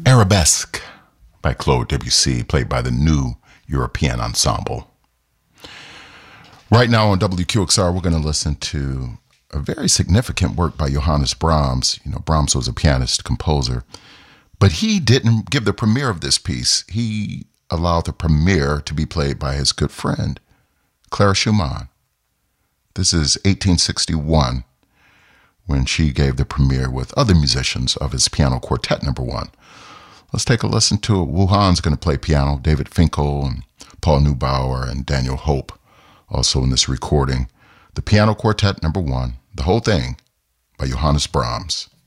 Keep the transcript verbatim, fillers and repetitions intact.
Arabesque by Claude Debussy, played by the New European Ensemble. Right now on W Q X R, we're going to listen to a very significant work by Johannes Brahms. You know, Brahms was a pianist, composer, but he didn't give the premiere of this piece. He allowed the premiere to be played by his good friend, Clara Schumann. This is eighteen sixty-one, when she gave the premiere with other musicians of his piano quartet number one. Let's take a listen to it. Wuhan's going to play piano, David Finkel and Paul Neubauer and Daniel Hope also in this recording. The piano quartet number one, the whole thing by Johannes Brahms.